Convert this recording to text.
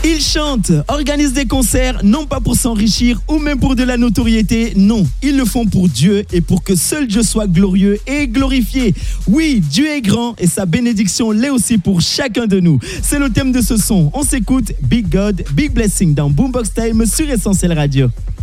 Ils chantent, organisent des concerts, non pas pour s'enrichir ou même pour de la notoriété, non. Ils le font pour Dieu et pour que seul Dieu soit glorieux et glorifié. Oui, Dieu est grand et sa bénédiction l'est aussi pour chacun de nous. C'est le thème de ce son. On s'écoute Big God, Big Blessing dans Boombox Time sur Essentiel Radio.